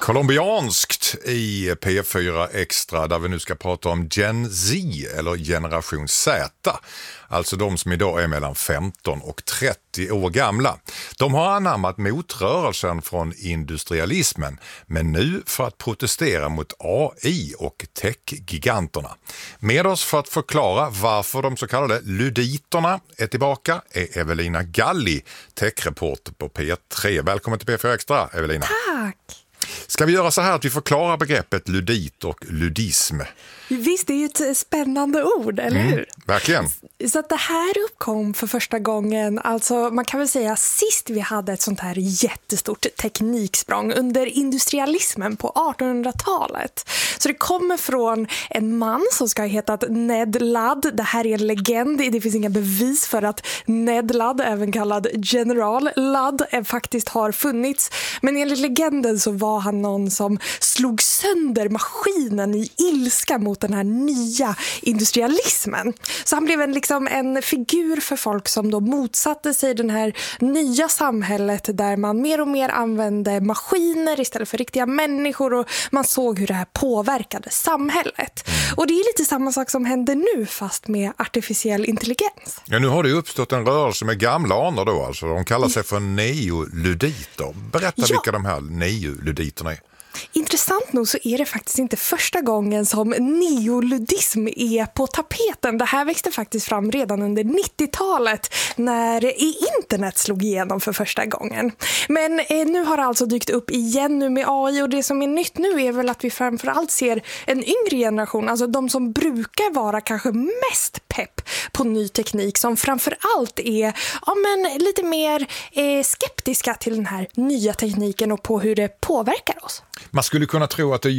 Colombianskt i P4 Extra där vi nu ska prata om Gen Z eller generation Z. Alltså de som idag är mellan 15 och 30 år gamla. De har anammat motrörelsen från industrialismen, men nu för att protestera mot AI och tech-giganterna. Med oss för att förklara varför de så kallade luditerna är tillbaka är Evelina Galli, techreporter på P3. Välkommen till P4 Extra, Evelina. Tack! Ska vi göra så här att vi förklarar begreppet ludit och ludism? Visst, det är ju ett spännande ord, eller hur? Verkligen. Så att det här uppkom för första gången, alltså man kan väl säga sist vi hade ett sånt här jättestort tekniksprång under industrialismen på 1800-talet. Så det kommer från en man som ska ha hetat Ned Ludd. Det här är en legend, det finns inga bevis för att Ned Ludd, även kallad General Ludd, faktiskt har funnits. Men enligt legenden så var han någon som slog sönder maskinen i ilska mot den här nya industrialismen. Så han blev en figur för folk som då motsatte sig den här nya samhället där man mer och mer använde maskiner istället för riktiga människor, och man såg hur det här påverkade samhället. Och det är lite samma sak som händer nu fast med artificiell intelligens. Ja, nu har det uppstått en rörelse med gamla anor då, alltså. De kallar sig för neoluditer. Berätta vilka de här neoluditerna är. Intressant nog så är det faktiskt inte första gången som neoludism är på tapeten. Det här växte faktiskt fram redan under 90-talet när internet slog igenom för första gången. Men nu har det alltså dykt upp igen nu med AI, och det som är nytt nu är väl att vi framförallt ser en yngre generation, alltså de som brukar vara kanske mest pepp på ny teknik, som framförallt är lite mer skeptiska till den här nya tekniken och på hur det påverkar oss. Man skulle kunna tro att det är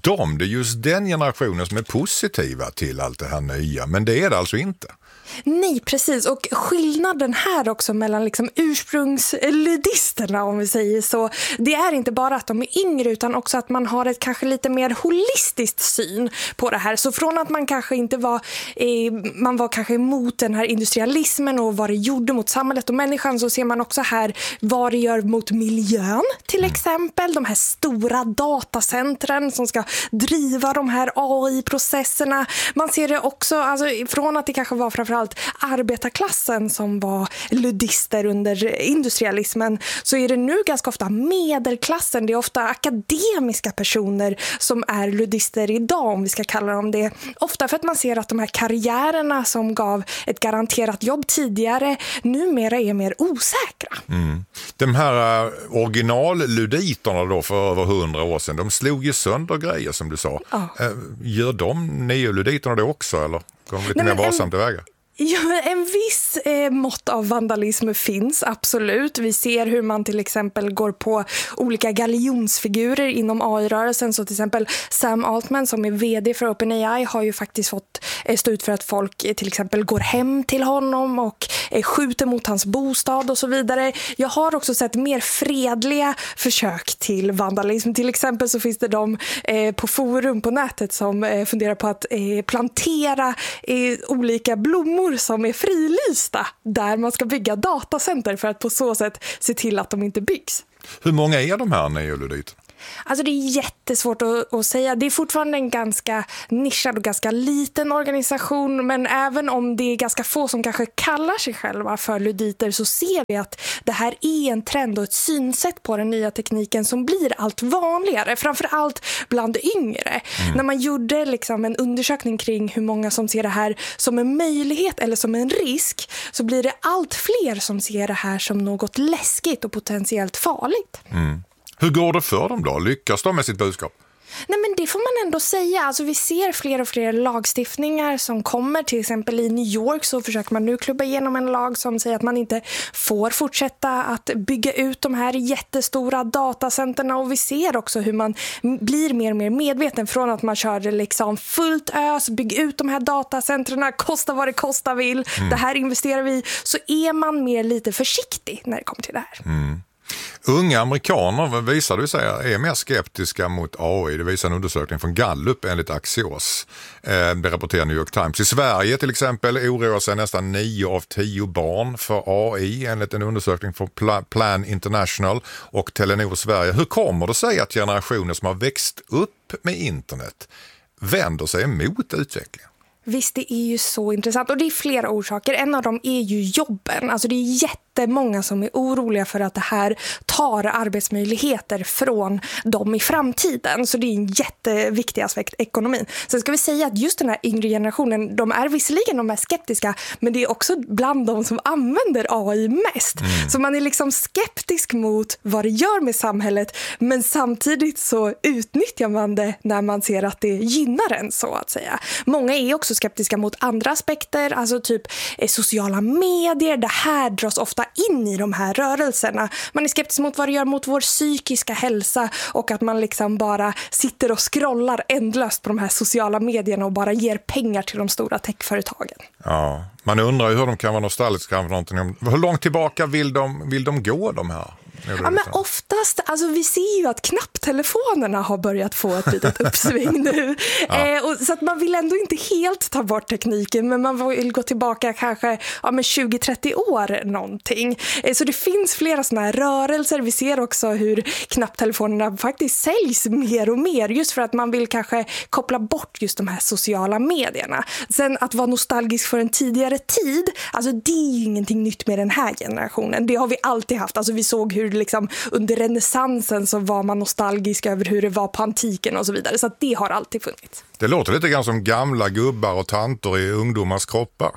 just den generationen som är positiva till allt det här nya, men det är det alltså inte. Nej, precis. Och skillnaden här också mellan ursprungsludisterna, om vi säger så, det är inte bara att de är yngre utan också att man har ett kanske lite mer holistiskt syn på det här. Så från att man kanske inte var man var kanske emot den här industrialismen och vad det gjorde mot samhället och människan, så ser man också här vad det gör mot miljön, till exempel de här stora datacentren som ska driva de här AI-processerna. Man ser det också, alltså, från att det kanske var framförallt arbetarklassen som var ludister under industrialismen, så är det nu ganska ofta medelklassen. Det är ofta akademiska personer som är ludister idag, om vi ska kalla dem det. Ofta för att man ser att de här karriärerna som gav ett garanterat jobb tidigare numera är mer osäkra. De här originalluditerna då för över 100 år sedan, de slog ju sönder grejer som du sa. Ja. Gör de neoluditerna det också, eller går de lite mer varsamt tillväga? Ja, en viss mått av vandalism finns, absolut. Vi ser hur man till exempel går på olika galjonsfigurer inom AI-rörelsen. Så till exempel Sam Altman, som är vd för OpenAI, har ju faktiskt fått stå ut för att folk till exempel går hem till honom och skjuter mot hans bostad och så vidare. Jag har också sett mer fredliga försök till vandalism. Till exempel så finns det de på forum på nätet som funderar på att plantera olika blommor som är frilysta där man ska bygga datacenter för att på så sätt se till att de inte byggs. Hur många är de här neoluditerna? Alltså det är jättesvårt att säga. Det är fortfarande en ganska nischad och ganska liten organisation, men även om det är ganska få som kanske kallar sig själva för luditer, så ser vi att det här är en trend och ett synsätt på den nya tekniken som blir allt vanligare, framförallt bland yngre. När man gjorde en undersökning kring hur många som ser det här som en möjlighet eller som en risk, så blir det allt fler som ser det här som något läskigt och potentiellt farligt. Hur går det för dem då? Lyckas de med sitt budskap? Nej, men det får man ändå säga. Alltså, vi ser fler och fler lagstiftningar som kommer. Till exempel i New York så försöker man nu klubba igenom en lag som säger att man inte får fortsätta att bygga ut de här jättestora datacenterna. Och vi ser också hur man blir mer och mer medveten från att man körde fullt ös, bygg ut de här datacenterna, kosta vad det kosta vill. Det här investerar vi. Så är man mer lite försiktig när det kommer till det här. Unga amerikaner visar det sig är mer skeptiska mot AI. Det visar en undersökning från Gallup enligt Axios. Det rapporterar New York Times. I Sverige till exempel oroar sig nästan 9 av 10 barn för AI enligt en undersökning från Plan International och Telenor Sverige. Hur kommer det sig att generationer som har växt upp med internet vänder sig emot utvecklingen? Visst, det är ju så intressant och det är flera orsaker. En av dem är ju jobben. Alltså det är jättemånga som är oroliga för att det här tar arbetsmöjligheter från dem i framtiden. Så det är en jätteviktig aspekt, ekonomin. Sen ska vi säga att just den här yngre generationen, de är visserligen de mest skeptiska, men det är också bland de som använder AI mest. Så man är liksom skeptisk mot vad det gör med samhället, men samtidigt så utnyttjar man det när man ser att det gynnar en, så att säga. Många är också skeptiska mot andra aspekter, alltså typ sociala medier. Det här dras ofta in i de här rörelserna. Man är skeptisk mot vad det gör mot vår psykiska hälsa och att man liksom bara sitter och scrollar ändlöst på de här sociala medierna och bara ger pengar till de stora techföretagen. Ja, man undrar ju hur de kan vara nostalgiska för någonting. Hur långt tillbaka vill de gå, de här? Ja, men oftast, alltså vi ser ju att knapptelefonerna har börjat få ett litet uppsving nu. Och så att man vill ändå inte helt ta bort tekniken, men man vill gå tillbaka kanske 20-30 år någonting. Så det finns flera sådana här rörelser. Vi ser också hur knapptelefonerna faktiskt säljs mer och mer, just för att man vill kanske koppla bort just de här sociala medierna. Sen att vara nostalgisk för en tidigare tid, alltså det är ju ingenting nytt med den här generationen. Det har vi alltid haft. Alltså vi såg hur liksom under renässansen så var man nostalgisk över hur det var på antiken och så vidare. Så att det har alltid funnits. Det låter lite grann som gamla gubbar och tanter i ungdomars kroppar.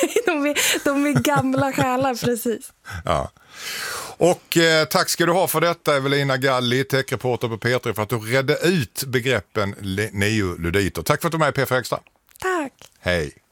de är gamla själar, precis. Ja. Och tack ska du ha för detta, Evelina Galli, techreporter på P3, för att du redde ut begreppen neoluditer. Tack för att du är med i P4 Extra. Tack. Hej.